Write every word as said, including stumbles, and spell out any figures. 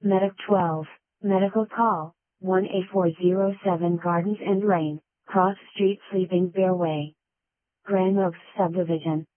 Medic twelve, medical call, one eight four zero seven Gardens and Lane, Cross Street Sleeping Bear Way. Grand Oaks Subdivision.